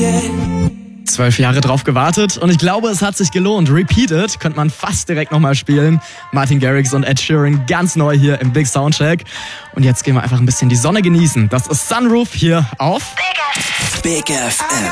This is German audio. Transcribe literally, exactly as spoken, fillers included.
Zwölf Jahre drauf gewartet und ich glaube, es hat sich gelohnt. Repeated könnte man fast direkt nochmal spielen. Martin Garrix und Ed Sheeran ganz neu hier im Big Soundcheck. Und jetzt gehen wir einfach ein bisschen die Sonne genießen. Das ist Sunroof hier auf Big F M.